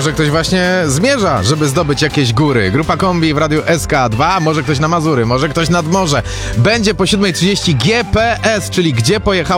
może ktoś właśnie zmierza, żeby zdobyć jakieś góry. Grupa Kombi w Radiu SK2, może ktoś na Mazury, może ktoś nad morze. Będzie po 7:30 GPS, czyli gdzie pojechał